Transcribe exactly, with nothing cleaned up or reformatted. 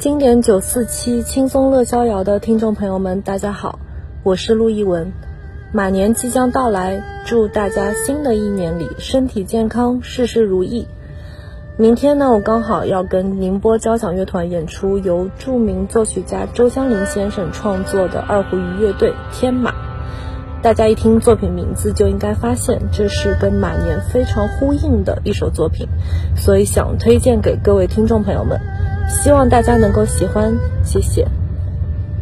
经典九四七轻松乐逍遥的听众朋友们，大家好，我是陆一文。马年即将到来，祝大家新的一年里身体健康，事事如意。明天呢，我刚好要跟宁波交响乐团演出由著名作曲家周湘林先生创作的二胡鱼乐队《天马》。大家一听作品名字就应该发现这是跟马年非常呼应的一首作品，所以想推荐给各位听众朋友们，希望大家能够喜欢，谢谢。